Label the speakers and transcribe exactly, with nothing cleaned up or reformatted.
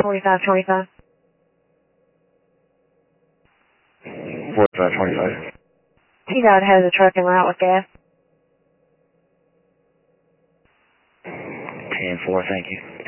Speaker 1: forty-five twenty-five.
Speaker 2: forty-five twenty-five.
Speaker 1: T-Dot has a truck en route with gas.
Speaker 2: ten four, thank you.